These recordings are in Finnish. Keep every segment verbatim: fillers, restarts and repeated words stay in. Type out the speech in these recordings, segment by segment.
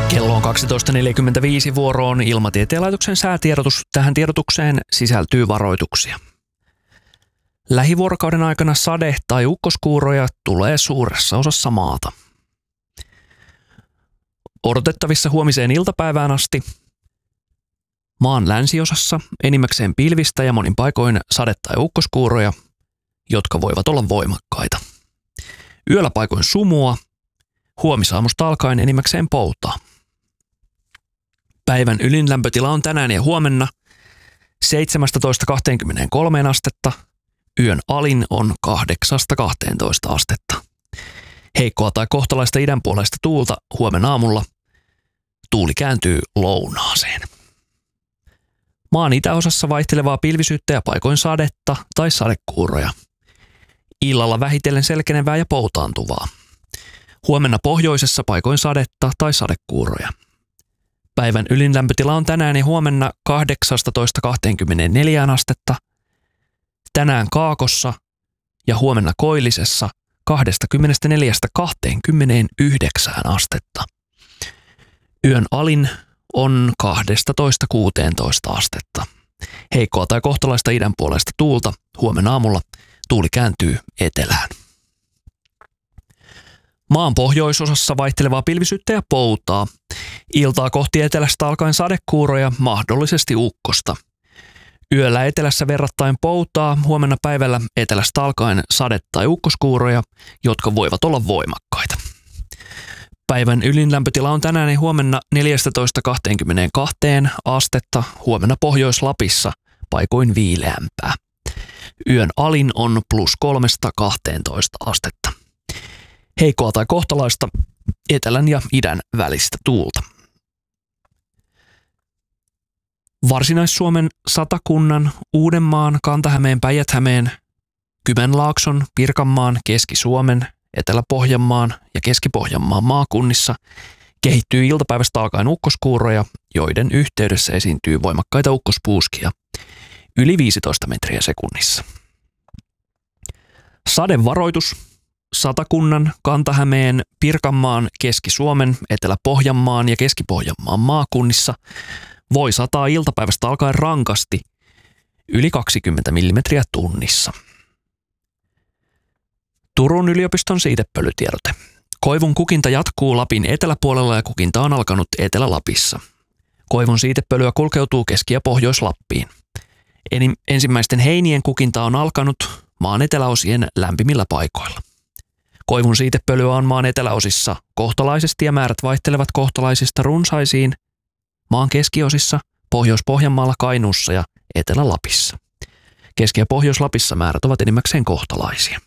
Kello on kaksitoista neljäkymmentäviisi, vuoroon Ilmatieteen laitoksen säätiedotus. Tähän tiedotukseen sisältyy varoituksia. Lähivuorokauden aikana sade- tai ukkoskuuroja tulee suuressa osassa maata. Odotettavissa huomiseen iltapäivään asti maan länsiosassa enimmäkseen pilvistä ja monin paikoin sade- tai ukkoskuuroja, jotka voivat olla voimakkaita. Yöllä paikoin sumua, huomisaamusta alkaen enimmäkseen poutaa. Päivän ylin lämpötila on tänään ja huomenna seitsemästätoista kaksikymmentäkolme astetta, yön alin on kahdeksasta kahteentoista astetta. Heikkoa tai kohtalaista idänpuoleista tuulta huomenna aamulla. Tuuli kääntyy lounaaseen. Maan itäosassa vaihtelevaa pilvisyyttä ja paikoin sadetta tai sadekuuroja. Illalla vähitellen selkenevää ja poutaantuvaa. Huomenna pohjoisessa paikoin sadetta tai sadekuuroja. Päivän ylin lämpötila on tänään ja huomenna kahdeksastatoista kaksikymmentäneljä astetta. Tänään Kaakossa ja huomenna Koillisessa kaksikymmentäneljä kaksikymmentäyhdeksän astetta. Yön alin on kaksitoista kuusitoista astetta. Heikkoa tai kohtalaista idänpuoleista tuulta. Huomenna aamulla tuuli kääntyy etelään. Maan pohjoisosassa vaihtelevaa pilvisyyttä ja poutaa. Iltaa kohti etelästä alkaen sadekuuroja, mahdollisesti ukkosta. Yöllä etelässä verrattain poutaa, huomenna päivällä etelästä alkaen sade- tai ukkoskuuroja, jotka voivat olla voimakkaita. Päivän ylin lämpötila on tänään ja huomenna neljästätoista kaksikymmentäkaksi astetta, huomenna Pohjois-Lapissa paikoin viileämpää. Yön alin on plus kolmesta kahteentoista astetta. Heikkoa tai kohtalaista etelän ja idän välistä tuulta. Varsinais-Suomen, Satakunnan, Uudenmaan, Kanta-Hämeen, Päijät-Hämeen, Kymenlaakson, Pirkanmaan, Keski-Suomen, Etelä-Pohjanmaan ja Keski-Pohjanmaan maakunnissa kehittyy iltapäivästä alkaen ukkoskuuroja, joiden yhteydessä esiintyy voimakkaita ukkospuuskia yli viisitoista metriä sekunnissa. Sadevaroitus Satakunnan, Kanta-Hämeen, Pirkanmaan, Keski-Suomen, Etelä-Pohjanmaan ja Keski-Pohjanmaan maakunnissa voi sataa iltapäivästä alkaen rankasti yli kaksikymmentä millimetriä tunnissa. Turun yliopiston siitepölytiedote. Koivun kukinta jatkuu Lapin eteläpuolella ja kukinta on alkanut Etelä-Lapissa. Koivun siitepölyä kulkeutuu Keski- ja Pohjois-Lappiin. Ensimmäisten heinien kukinta on alkanut maan eteläosien lämpimillä paikoilla. Koivun siitepölyä on maan eteläosissa kohtalaisesti ja määrät vaihtelevat kohtalaisista runsaisiin maan keskiosissa, Pohjois-Pohjanmaalla, Kainuussa ja Etelä-Lapissa. Keski- ja Pohjois-Lapissa määrät ovat enimmäkseen kohtalaisia.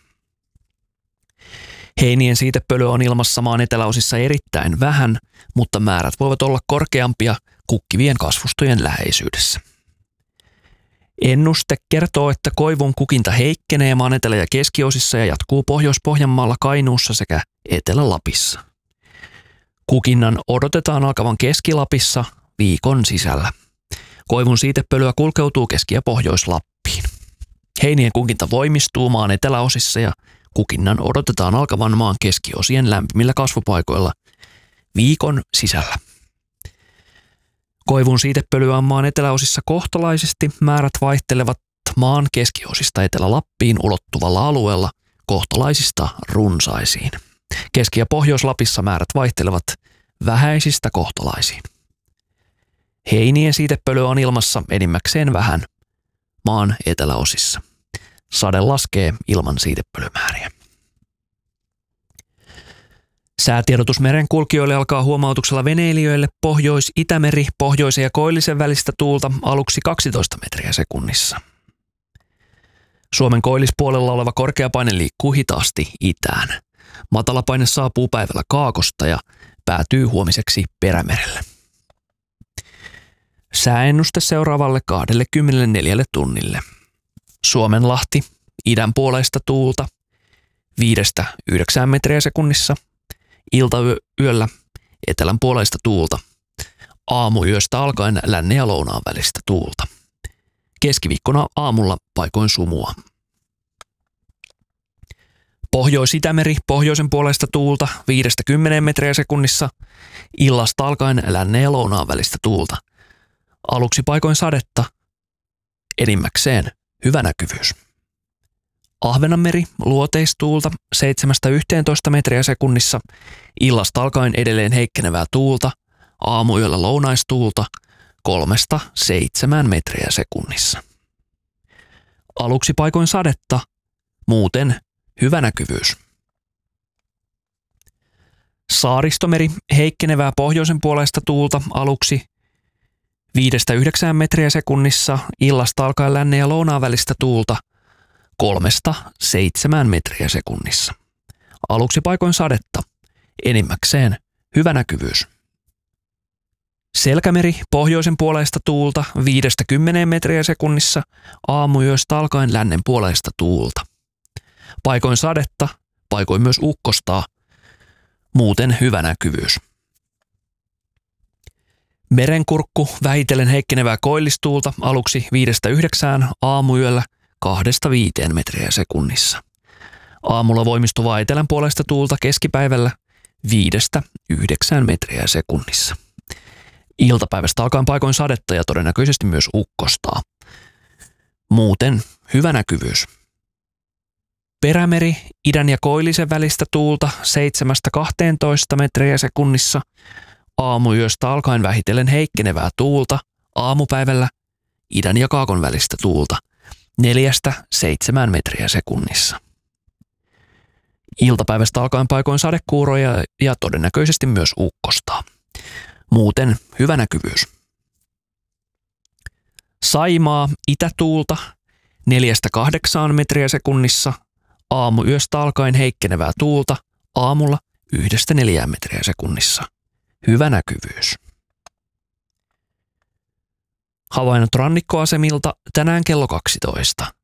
Heinien siitepölyä on ilmassa maan eteläosissa erittäin vähän, mutta määrät voivat olla korkeampia kukkivien kasvustojen läheisyydessä. Ennuste kertoo, että koivun kukinta heikkenee maan etelä- ja keskiosissa ja jatkuu Pohjois-Pohjanmaalla, Kainuussa sekä Etelä-Lapissa. Kukinnan odotetaan alkavan Keski-Lapissa viikon sisällä. Koivun siitepölyä kulkeutuu Keski- ja Pohjois-Lappiin. Heinien kukinta voimistuu maan eteläosissa ja kukinnan odotetaan alkavan maan keskiosien lämpimillä kasvupaikoilla viikon sisällä. Koivun siitepölyä on maan eteläosissa kohtalaisesti, määrät vaihtelevat maan keskiosista Etelä-Lappiin ulottuvalla alueella kohtalaisista runsaisiin. Keski- ja Pohjois-Lapissa määrät vaihtelevat vähäisistä kohtalaisiin. Heinien siitepölyä on ilmassa enimmäkseen vähän maan eteläosissa. Sade laskee ilman siitepölymääriä. Säätiedotus merenkulkijoille alkaa huomautuksella veneilijöille Pohjois-Itämeri, Pohjoisen ja Koillisen välistä tuulta aluksi kaksitoista metriä sekunnissa. Suomen koillispuolella oleva korkeapaine liikkuu hitaasti itään. Matalapaine saapuu päivällä Kaakosta ja päätyy huomiseksi Perämerelle. Sääennuste seuraavalle kaksikymmentäneljä tunnille. Suomenlahti, idän puoleista tuulta, viidestä yhdeksään metriä sekunnissa. Iltayöllä etelän puoleista tuulta. Aamuyöstä alkaen lännen ja lounaan välistä tuulta. Keskiviikkona aamulla paikoin sumua. Pohjois-Itämeri, pohjoisen puolesta tuulta viidestä kymmeneen metriä sekunnissa, illasta alkaen lännen ja lounaan välistä tuulta. Aluksi paikoin sadetta, enimmäkseen hyvä näkyvyys. Ahvenanmeri, luoteistuulta seitsemästä yhteentoista metriä sekunnissa, illasta alkaen edelleen heikkenevää tuulta, aamuyöllä lounaistuulta kolmesta seitsemään metriä sekunnissa. Aluksi paikoin sadetta, muuten hyvä näkyvyys. Saaristomeri, heikkenevää pohjoisen puolesta tuulta aluksi viidestä yhdeksään metriä sekunnissa, illasta alkaen lännen ja lounaan välistä tuulta kolmesta seitsemään metriä sekunnissa. Aluksi paikoin sadetta, enimmäkseen hyvä näkyvyys. Selkämeri, pohjoisen puolesta tuulta viidestä kymmeneen metriä sekunnissa, aamuyöstä alkaen lännen puolesta tuulta. Paikoin sadetta, paikoin myös ukkostaa, muuten hyvä näkyvyys. Merenkurkku, vähitellen heikkenevää koillistuulta aluksi viidestä yhdeksään, aamuyöllä kahdesta viiteen metriä sekunnissa. Aamulla voimistuvaa etelän puolesta tuulta keskipäivällä viidestä yhdeksään metriä sekunnissa. Iltapäivästä alkaen paikoin sadetta ja todennäköisesti myös ukkostaa. Muuten hyvä näkyvyys. Perämeri, idän ja koillisen välistä tuulta seitsemästä kahteentoista metriä sekunnissa. Aamuyöstä alkaen vähitellen heikkenevää tuulta. Aamupäivällä idän ja kaakon välistä tuulta neljästä seitsemään metriä sekunnissa. Iltapäivästä alkaen paikoin sadekuuroja ja todennäköisesti myös ukkostaa. Muuten hyvä näkyvyys. Saimaa, itätuulta neljästä kahdeksaan metriä sekunnissa. Aamuyöstä alkaen heikkenevää tuulta. Aamulla yhdestä neljään metriä sekunnissa. Hyvä näkyvyys. Havainnot rannikkoasemilta tänään kello kaksitoista.